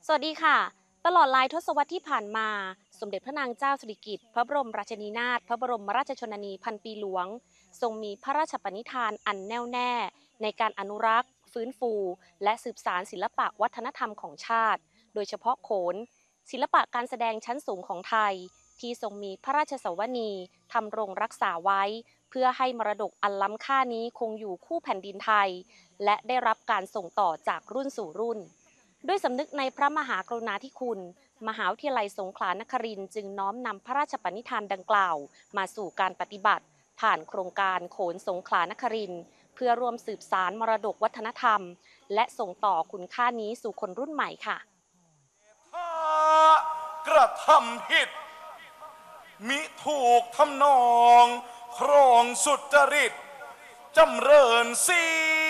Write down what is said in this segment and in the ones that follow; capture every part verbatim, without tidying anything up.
สวัสดีค่ะตลอดหลายทศวรรษที่ผ่านมาสมเด็จพระนางเจ้าสิริกิติ์พระบรมราชินีนาถพระบรมราชชนนีพันปีหลวงทรงมีพระราชปณิธานอันแน่วแน่ในการอนุรักษ์ฟื้นฟูและสืบสานศิลปะวัฒนธรรมของชาติโดยเฉพาะโขนศิลปะการแสดงชั้นสูงของไทยที่ทรงมีพระราชสวนีทำรงรักษาไว้เพื่อให้มรดกอันล้ำค่านี้คงอยู่คู่แผ่นดินไทยและได้รับการส่งต่อจากรุ่นสู่รุ่น ด้วยสำนึกในพระมหากรุณาธิคุณ มหาวิทยาลัยสงขลานครินทร์จึงน้อมนำพระราชปณิธานดังกล่าวมาสู่การปฏิบัติ ผ่านโครงการโขนสงขลานครินทร์เพื่อร่วมสืบสารมรดกวัฒนธรรมและส่งต่อคุณค่านี้สู่คนรุ่นใหม่ค่ะถ้ากระทำผิดมิถูกทำนองครองสุจริตจำเริญสี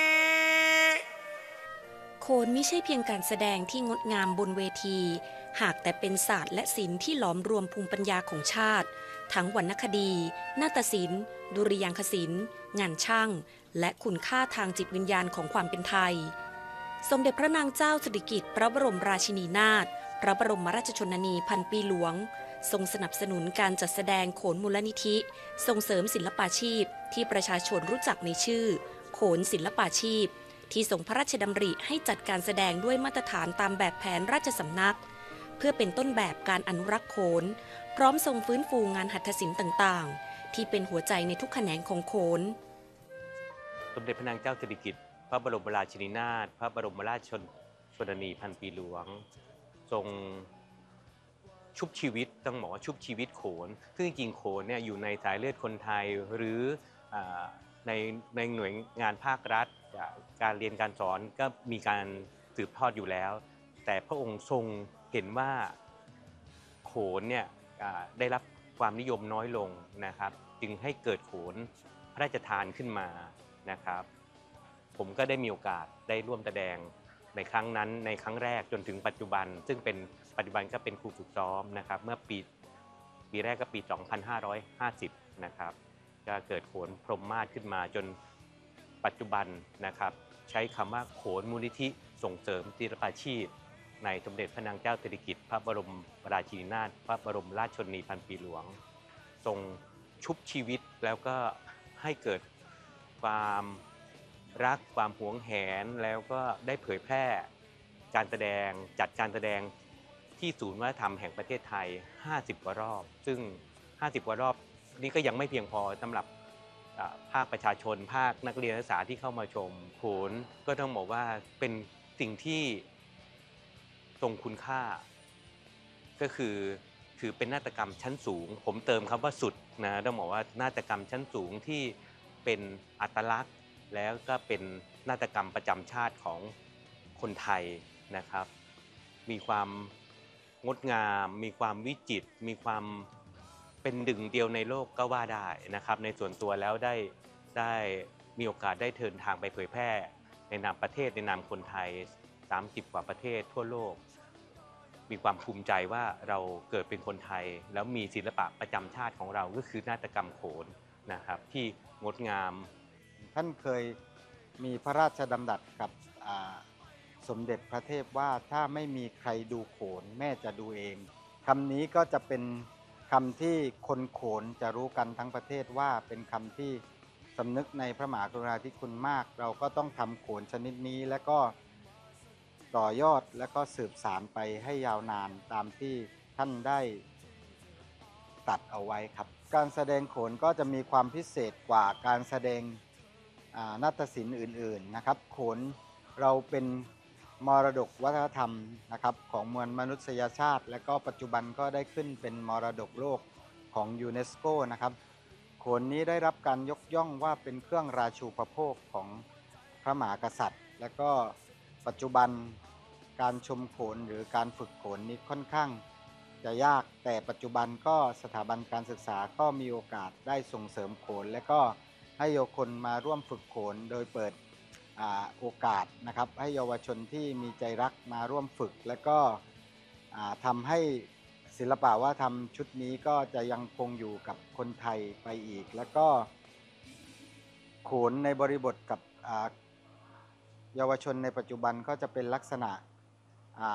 โขนไม่ใช่เพียงการแสดงที่งดงามบนเวที หากแต่เป็นศาสตร์และศิลป์ที่หลอมรวมภูมิปัญญาของชาติ ทั้งวรรณคดี นาฏศิลป์ ดุริยางคศิลป์ งานช่าง และคุณค่าทางจิตวิญญาณของความเป็นไทย สมเด็จพระนางเจ้าสิริกิติ์พระบรมราชินีนาถพระบรมราชชนนีพันปีหลวงทรงสนับสนุนการจัดแสดงโขนมูลนิธิส่งเสริมศิลปาชีพที่ประชาชนรู้จักในชื่อโขนศิลปาชีพที่ทรงพระราชดำริให้จัดการแสดงด้วยมาตรฐานตามแบบแผนราชสำนักเพื่อเป็นต้นแบบการอนุรักษ์โขนพร้อมทรงฟื้นฟูงานหัตถศิลป์ต่างๆที่เป็นหัวใจในทุกแขนงของโขนสมเด็จพระนางเจ้าสิริกิติ์พระบรมราชินีนาถพระบรมราชชนนีพันปีหลวงทรงชุบชีวิตต้องบอกว่าชุบชีวิตโขนซึ่งจริงๆโขนเนี่ยอยู่ในสายเลือดคนไทยหรือในในหน่วยงานภาครัฐการเรียนการสอนก็มีการสืบทอดอยู่แล้วแต่พระองค์ทรงเห็นว่าโขนเนี่ยได้รับความนิยมน้อยลงนะครับจึงให้เกิดโขนพระราชทานขึ้นมานะครับผมก็ได้มีโอกาสได้ร่วมแสดงในครั้งนั้นในครั้งแรกจนถึงปัจจุบันซึ่งเป็นปัจจุบันก็เป็นครูฝึกซ้อมนะครับเมื่อปีปีแรกก็ปีสองพันห้าร้อยห้าสิบนะครับก็เกิดโขนพรหมมาศขึ้นมาจนปัจจุบันนะครับใช้คำว่าโขนมูลนิธิส่งเสริมศิลปาชีพในสมเด็จพระนางเจ้าสิริกิติ์พระบรมราชินีนาถพระบรมราชชนนีพันปีหลวงทรงชุบชีวิตแล้วก็ให้เกิดความรักความหวงแหนแล้วก็ได้เผยแพร่การแสดงจัดการแสดงที่ศูนย์วัฒนธรรมแห่งประเทศไทยห้าสิบกว่ารอบซึ่งห้าสิบกว่ารอบนี้ก็ยังไม่เพียงพอสำหรับภาคประชาชนภาคนักเรียนนักศึกษาที่เข้ามาชมโขนก็ต้องบอกว่าเป็นสิ่งที่ทรงคุณค่าก็คือถือเป็นนาฏกรรมชั้นสูงผมเติมคำว่าสุดนะต้องบอกว่านาฏกรรมชั้นสูงที่เป็นอัตลักษณ์แล้วก็เป็นนาฏกรรมประจำชาติของคนไทยนะครับมีความงดงามมีความวิจิตรมีความเป็นหนึ่งเดียวในโลกก็ว่าได้นะครับในส่วนตัวแล้วได้ได้มีโอกาสได้เดินทางไปเผยแพร่ในนามประเทศในนามคนไทยสามสิบกว่าประเทศทั่วโลกมีความภูมิใจว่าเราเกิดเป็นคนไทยแล้วมีศิลปะประจำชาติของเราก็คือนาฏกรรมโขนนะครับที่งดงามท่านเคยมีพระราชดำรัสกับสมเด็จพระเทพว่าถ้าไม่มีใครดูโขนแม่จะดูเองคำนี้ก็จะเป็นคำที่คนโขนจะรู้กันทั้งประเทศว่าเป็นคำที่สำนึกในพระมหากรุณาธิคุณมากเราก็ต้องทำโขนชนิดนี้แล้วก็ต่อยอดและก็สืบสานไปให้ยาวนานตามที่ท่านได้ตัดเอาไว้ครับการแสดงโขนก็จะมีความพิเศษกว่าการแสดงนาฏศิลป์อื่นๆนะครับโขนเราเป็นมรดกวัฒนธรรมนะครับของมวลมนุษยชาติและก็ปัจจุบันก็ได้ขึ้นเป็นมรดกโลกของยูเนสโกนะครับโขนนี้ได้รับการยกย่องว่าเป็นเครื่องราชูปโภคของพระมหากษัตริย์และก็ปัจจุบันการชมโขนหรือการฝึกโขนนี้ค่อนข้างจะยากแต่ปัจจุบันก็สถาบันการศึกษาก็มีโอกาสได้ส่งเสริมโขนและก็ให้เยาวชนมาร่วมฝึกโขนโดยเปิดโอกาสนะครับให้เยาวชนที่มีใจรักมาร่วมฝึกและก็ทำให้ศิลปะวัฒนธรรมชุดนี้ก็จะยังคงอยู่กับคนไทยไปอีกแล้วก็โขนในบริบทกับเยาวชนในปัจจุบันก็จะเป็นลักษณะ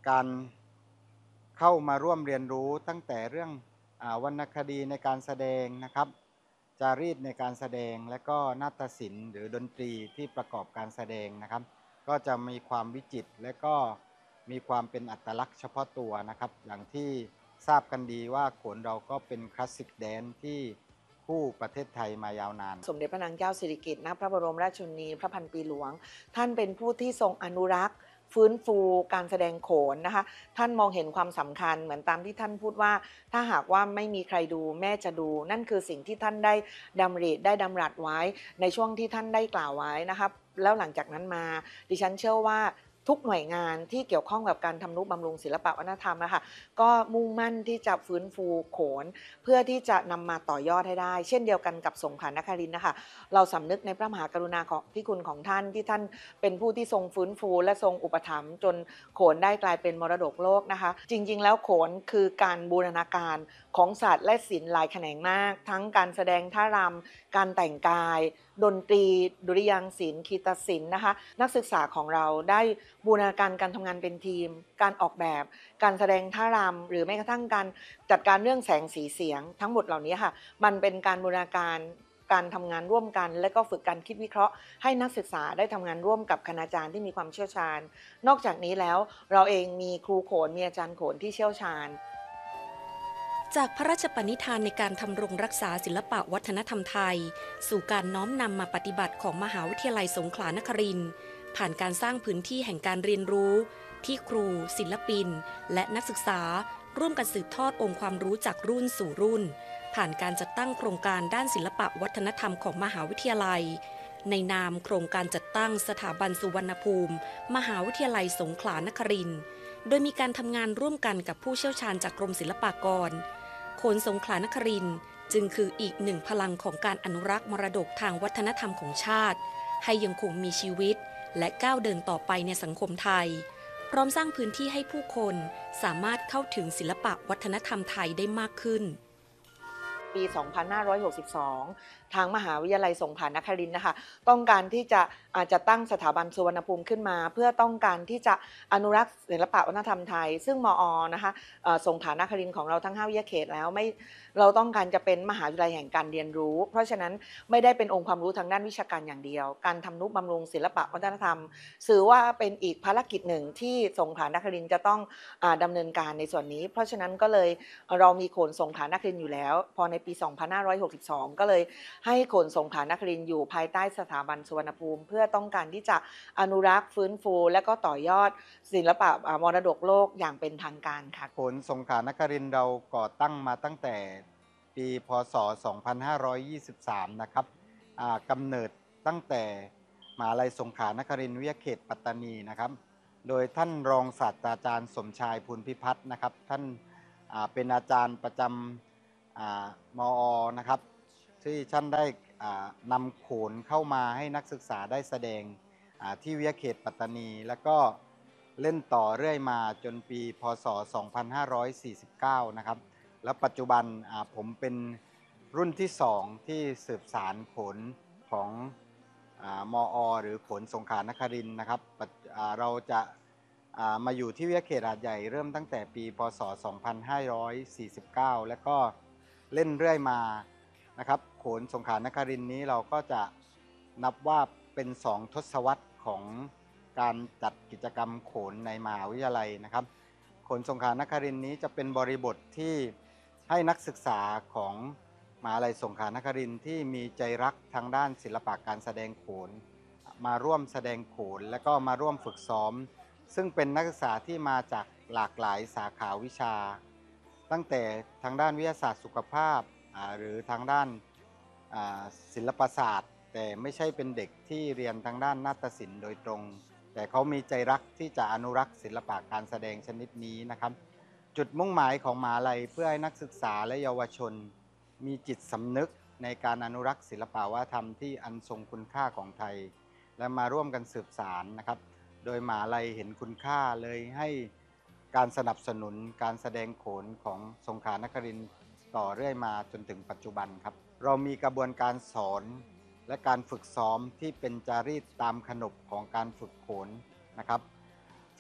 การเข้ามาร่วมเรียนรู้ตั้งแต่เรื่องอาวรรณคดีในการแสดงนะครับจารีตในการแสดงและก็นาฏศิลป์หรือดนตรีที่ประกอบการแสดงนะครับก็จะมีความวิจิตรและก็มีความเป็นอัตลักษณ์เฉพาะตัวนะครับอย่างที่ทราบกันดีว่าโขนเราก็เป็นคลาสสิกแดนซ์ที่คู่ประเทศไทยมายาวนานสมเด็จพระนางเจ้าสิริกิติ์ณพระบรมราชชนนีพระพันปีหลวงท่านเป็นผู้ที่ทรงอนุรักษ์ฟื้นฟูการแสดงโขนนะคะท่านมองเห็นความสำคัญเหมือนตามที่ท่านพูดว่าถ้าหากว่าไม่มีใครดูแม่จะดูนั่นคือสิ่งที่ท่านได้ดำริได้ดำรัสไว้ในช่วงที่ท่านได้กล่าวไว้นะครับแล้วหลังจากนั้นมาดิฉันเชื่อว่าทุกหน่วยงานที่เกี่ยวข้องกับการทำนุบำรุงศิลปวัฒนธรรมนะคะก็มุ่งมั่นที่จะฟื้นฟูโขนเพื่อที่จะนำมาต่อยอดให้ได้เช่นเดียวกันกับสงขลานครินทร์นะคะเราสำนึกในพระมหากรุณาของที่คุณของท่านที่ท่านเป็นผู้ที่ทรงฟื้นฟูและทรงอุปถัมภ์จนโขนได้กลายเป็นมรดกโลกนะคะจริงๆแล้วโขนคือการบูรณาการของศาสตร์และศิลป์หลายแขนงมากทั้งการแสดงท่ารำการแต่งกายดนตรีดุริยางค์ศิลป์คีตศิลป์นะคะนักศึกษาของเราได้บูรณาการการทำงานเป็นทีมการออกแบบการแสดงท่ารำหรือแม้กระทั่งการจัดการเรื่องแสงสีเสียงทั้งหมดเหล่านี้ค่ะมันเป็นการบูรณาการการทำงานร่วมกันและก็ฝึกการคิดวิเคราะห์ให้นักศึกษาได้ทำงานร่วมกับคณาจารย์ที่มีความเชี่ยวชาญนอกจากนี้แล้วเราเองมีครูโขนมีอาจารย์โขนที่เชี่ยวชาญจากพระราชปณิธานในการทำรงรักษาศิลปะวัฒนธรรมไทยสู่การน้อมนำมาปฏิบัติของมหาวิทยาลัยสงขลานครินทร์ผ่านการสร้างพื้นที่แห่งการเรียนรู้ที่ครูศิลปินและนักศึกษาร่วมกันสืบทอดองค์ความรู้จากรุ่นสู่รุ่นผ่านการจัดตั้งโครงการด้านศิลปะวัฒนธรรมของมหาวิทยาลัยในนามโครงการจัดตั้งสถาบันสุวรรณภูมิมหาวิทยาลัยสงขลานครินทร์โดยมีการทำงานร่วมกันกับผู้เชี่ยวชาญจากกรมศิลปากรโขนสงขลานครินทร์จึงคืออีกหนึ่งพลังของการอนุรักษ์มรดกทางวัฒนธรรมของชาติให้ยังคงมีชีวิตและก้าวเดินต่อไปในสังคมไทยพร้อมสร้างพื้นที่ให้ผู้คนสามารถเข้าถึงศิลปะวัฒนธรรมไทยได้มากขึ้นปี สองพันห้าร้อยหกสิบสอง ทางมหาวิทยาลัยสงขลานครินทร์นะคะต้องการที่จะอาจจะตั้งสถาบันสุวรรณภูมิขึ้นมาเพื่อต้องการที่จะอนุรักษ์ศิลปะวัฒนธรรมไทยซึ่งมอนะคะสงขลานครินทร์ของเราทั้งห้าวิทยาเขตแล้วไม่เราต้องการจะเป็นมหาวิทยาลัยแห่งการเรียนรู้เพราะฉะนั้นไม่ได้เป็นองค์ความรู้ทางด้านวิชาการอย่างเดียวการทำนุบำรุงศิลปะวัฒนธรรมถือว่าเป็นอีกภารกิจหนึ่งที่สงขลานครินทร์จะต้องดำเนินการในส่วนนี้เพราะฉะนั้นก็เลยเรามีโขนสงขลานครินทร์อยู่แล้วพอในปี สองพันห้าร้อยหกสิบสอง ก็เลยให้โขนสงขลานครินทร์อยู่ภายใต้สถาบันสุวรรณภูมิเพื่อต้องการที่จะอนุรักษ์ฟื้นฟูและก็ต่อยอดศิลปะมรดกโลกอย่างเป็นทางการค่ะโขนสงขลานครินทร์เราก่อตั้งมาตั้งแต่ปีพ.ศ. สองพันห้าร้อยยี่สิบสาม นะครับกำเนิดตั้งแต่มหาวิทยาลัยสงขลานครินทร์วิทยาเขตปัตตานีนะครับโดยท่านรองศาสตราจารย์สมชายภูลพิพัฒน์นะครับท่านเป็นอาจารย์ประจำมอนะครับที่ท่านได้นำโขนเข้ามาให้นักศึกษาได้แสดงที่วิทยาเขตปัตตานีแล้วก็เล่นต่อเรื่อยมาจนปีพ.ศ. สองพันห้าร้อยสี่สิบเก้า นะครับและปัจจุบันผมเป็นรุ่นที่สองที่สืบสานโขนของมอ หรือโขนสงขลานครินทร์นะครับเราจะมาอยู่ที่วิทยาเขตหาดใหญ่เริ่มตั้งแต่ปีพ.ศ. สองพันห้าร้อยสี่สิบเก้า แล้วก็เล่นเรื่อยมานะครับโขนสงขลานครินทร์นี้เราก็จะนับว่าเป็นสองทศวรรษของการจัดกิจกรรมโขนในมหาวิทยาลัยนะครับโขนสงขลานครินทร์นี้จะเป็นบริบทที่ให้นักศึกษาของมหาวิทยาลัยสงขลานครินทร์ที่มีใจรักทางด้านศิลปะการแสดงโขนมาร่วมแสดงโขนและก็มาร่วมฝึกซ้อมซึ่งเป็นนักศึกษาที่มาจากหลากหลายสาขาวิชาตั้งแต่ทางด้านวิทยาศาสตร์สุขภาพหรือทางด้านศิลปศาสตร์แต่ไม่ใช่เป็นเด็กที่เรียนทางด้านนาฏศิลป์โดยตรงแต่เขามีใจรักที่จะอนุรักษ์ศิลปะการแสดงชนิดนี้นะครับจุดมุ่งหมายของมหาวิทยาลัยเพื่อให้นักศึกษาและเยาวชนมีจิตสำนึกในการอนุรักษ์ศิลปวัฒนธรรมที่อันทรงคุณค่าของไทยและมาร่วมกันสืบสานนะครับโดยมหาวิทยาลัยเห็นคุณค่าเลยให้การสนับสนุนการแสดงโขนของสงขลานครินทร์ต่อเรื่อยมาจนถึงปัจจุบันครับเรามีกระบวนการสอนและการฝึกซ้อมที่เป็นจารีตตามขนบของการฝึกโขนนะครับฉ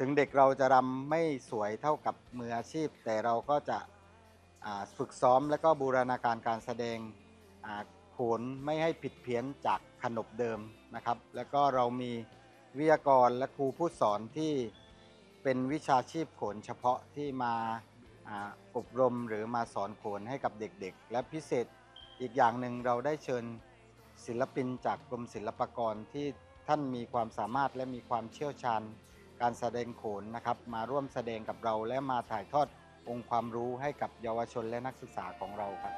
ถึงเด็กเราจะรำไม่สวยเท่ากับมืออาชีพ แต่เราก็จะอ่าฝึกซ้อมและก็บูรณาการการแสดงอ่าโขนไม่ให้ผิดเพี้ยนจากขนบเดิมนะครับ แล้วก็เรามีวิทยากรและครูผู้สอนที่เป็นวิชาชีพโขนเฉพาะที่มาอ่าอบรมหรือมาสอนโขนให้กับเด็กๆ และพิเศษอีกอย่างหนึ่งเราได้เชิญศิลปินจากกรมศิลปากรที่ท่านมีความสามารถและมีความเชี่ยวชาญการแสดงโขนนะครับมาร่วมแสดงกับเราและมาถ่ายทอดองค์ความรู้ให้กับเยาวชนและนักศึกษาของเราครับ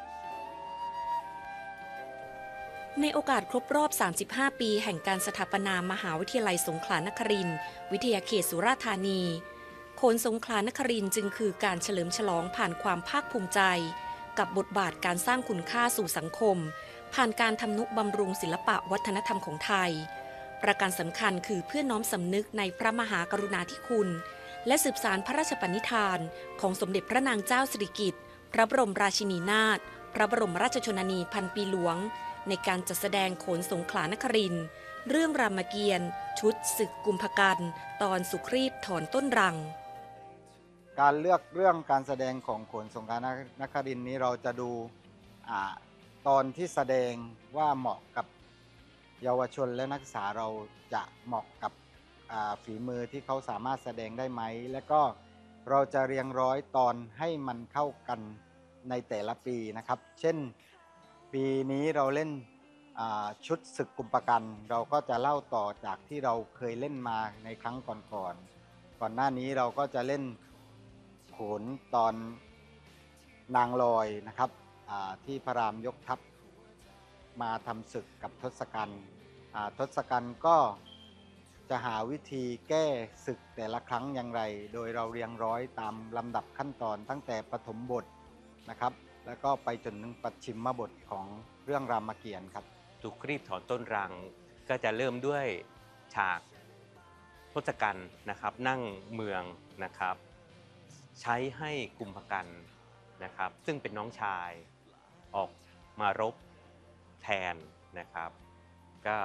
ในโอกาสครบรอบ สามสิบห้า ปีแห่งการสถาปนามหาวิทยาลัยสงขลานครินทร์วิทยาเขตสุราษฎร์ธานีโขนสงขลานครินทร์จึงคือการเฉลิมฉลองผ่านความภาคภูมิใจกับบทบาทการสร้างคุณค่าสู่สังคมผ่านการทำนุบำรุงศิลปะวัฒนธรรมของไทยประการสำคัญคือเพื่อน้อมสำนึกในพระมหากรุณาธิคุณและสืบสานพระราชปณิธานของสมเด็จพระนางเจ้าสิริกิติ์พระบรมราชินีนาถพระบรมราชชนนีพันปีหลวงในการจัดแสดงโขนสงขลานครินทร์เรื่องรามเกียรติ์ชุดศึกกุมภกันตอนสุครีพถอนต้นรังการเลือกเรื่องการแสดงของโขนสงขลานครินทร์นี้เราจะดูอ่าตอนที่แสดงว่าเหมาะกับเยาวชนและนักศึกษาเราจะเหมาะกับอ่าฝีมือที่เขาสามารถแสดงได้ไหมและก็เราจะเรียงร้อยตอนให้มันเข้ากันในแต่ละปีนะครับเช่นปีนี้เราเล่นชุดศึกกุมภกันเราก็จะเล่าต่อจากที่เราเคยเล่นมาในครั้งก่อนๆ ก่อนก่อนหน้านี้เราก็จะเล่นโขนตอนนางลอยนะครับที่พระรามยกทัพมาทำศึกกับทศกัณฐ์ทศกัณฐ์ก็จะหาวิธีแก้ศึกแต่ละครั้งอย่างไรโดยเราเรียงร้อยตามลำดับขั้นตอนตั้งแต่ปฐมบทนะครับแล้วก็ไปจนถึงปัจฉิมบทของเรื่องรามเกียรติ์ครับสุครีพถอนต้นรังก็จะเริ่มด้วยฉากทศกัณฐ์นะครับนั่งเมืองนะครับใช้ให้กุมภกันนะครับซึ่งเป็นน้องชายออกมารบแทนนะครับก็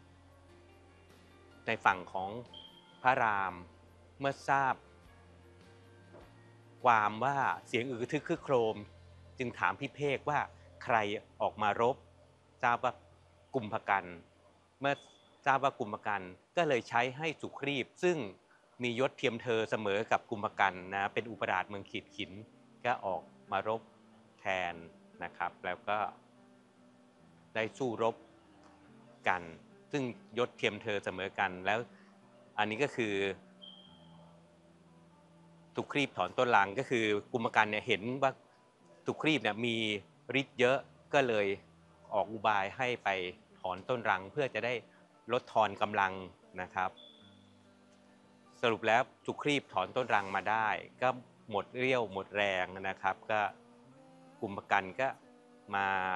ในฝั่งของพระรามเมื่อทราบความว่าเสียงอือทึกคึกโครมจึงถามพิเภกว่าใครออกมารบทราบว่ากุมภกันเมื่อทราบว่ากุมภกันก็เลยใช้ให้สุครีพซึ่งมียศเทียมเธอเสมอกับกุมภกันนะเป็นอุปราชเมืองขีดขินก็ออกมารบแทนนะครับแล้วก็ได้สู้รบกันซึ่งยศเทียมเธอเสมอกันแล้วอันนี้ก็คือสุครีพถอนต้นรังก็คือกุมภกันเนี่ยเห็นว่าสุครีพเนี่ยมีฤทธิ์เยอะก็เลยออกอุบายให้ไปถอนต้นรังเพื่อจะได้ลดทอนกำลังนะครับสรุปแล้วสุครีพถอนต้นรังมาได้ก็หมดเรี่ยวหมดแรงนะครับก็กุมภกันก็มา